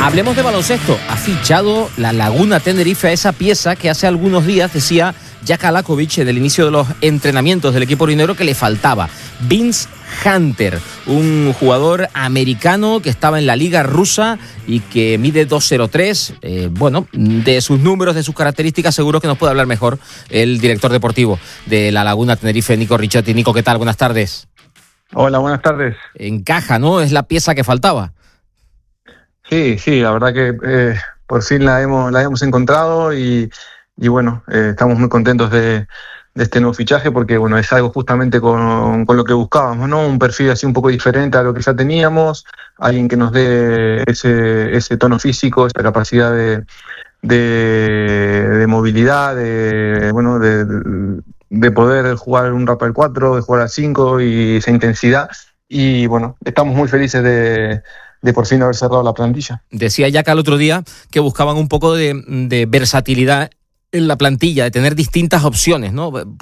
Hablemos de baloncesto. Ha fichado la Laguna Tenerife a esa pieza que hace algunos días decía Jaka Lakovic del inicio de los entrenamientos del equipo orinegro que le faltaba. Vince Hunter, un jugador americano que estaba en la liga rusa y que mide 2.03. Bueno, de sus números, de sus características, seguro que nos puede hablar mejor el director deportivo de la Laguna Tenerife, Nico Ricciotti. Nico, ¿qué tal? Buenas tardes. Hola, buenas tardes. Encaja, ¿no? Es la pieza que faltaba. Sí, la verdad que por fin la hemos encontrado y bueno, estamos muy contentos de este nuevo fichaje porque bueno, es algo justamente con lo que buscábamos, ¿no? Un perfil así un poco diferente a lo que ya teníamos, alguien que nos dé ese tono físico, esa capacidad de movilidad, de poder jugar un rap al 4, de jugar al 5 y esa intensidad. Y bueno, estamos muy felices de por fin haber cerrado la plantilla. Decía Jaka el otro día que buscaban un poco de versatilidad en la plantilla, de tener distintas opciones, ¿no?